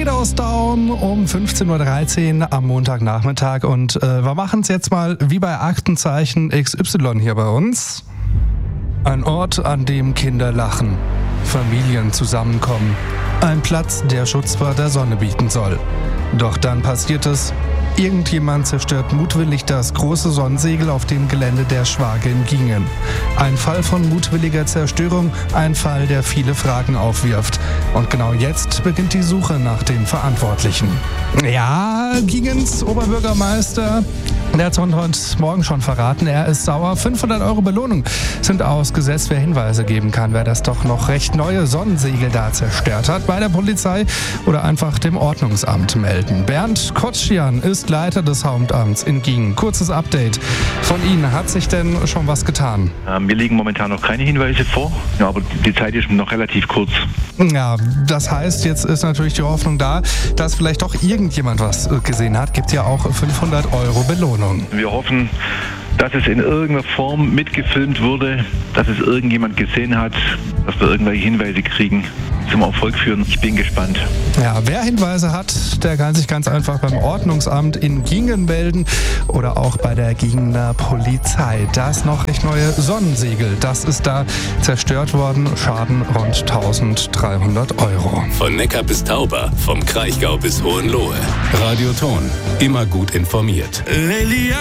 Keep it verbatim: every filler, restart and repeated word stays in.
wieder aus Daun um fünfzehn Uhr dreizehn am Montagnachmittag und äh, wir machen es jetzt mal wie bei Aktenzeichen X Y hier bei uns. Ein Ort, an dem Kinder lachen, Familien zusammenkommen. Ein Platz, der Schutz vor der Sonne bieten soll. Doch dann passiert es. Irgendjemand zerstört mutwillig das große Sonnensegel auf dem Gelände der Schwage in Gingen. Ein Fall von mutwilliger Zerstörung, ein Fall, der viele Fragen aufwirft. Und genau jetzt beginnt die Suche nach den Verantwortlichen. Ja, Gingens Oberbürgermeister, der hat uns heute Morgen schon verraten, er ist sauer. fünfhundert Euro Belohnung sind ausgesetzt, wer Hinweise geben kann, wer das doch noch recht neue Sonnensegel da zerstört hat. Bei der Polizei oder einfach dem Ordnungsamt melden. Bernd Kotschian ist Leiter des Hauptamts in Gingen. Kurzes Update von Ihnen. Hat sich denn schon was getan? Ähm, mir liegen momentan noch keine Hinweise vor, ja, aber die Zeit ist noch relativ kurz. Ja, das heißt, jetzt ist natürlich die Hoffnung da, dass vielleicht doch irgendjemand was gesehen hat. Gibt ja auch fünfhundert Euro Belohnung. Wir hoffen, dass es in irgendeiner Form mitgefilmt wurde, dass es irgendjemand gesehen hat, dass wir irgendwelche Hinweise kriegen, zum Erfolg führen. Ich bin gespannt. Ja, wer Hinweise hat, der kann sich ganz einfach beim Ordnungsamt in Gingen melden oder auch bei der Gingener Polizei. Das noch recht neue Sonnensegel, das ist da zerstört worden. Schaden rund eintausenddreihundert Euro. Von Neckar bis Tauber, vom Kraichgau bis Hohenlohe. Radio Ton, immer gut informiert.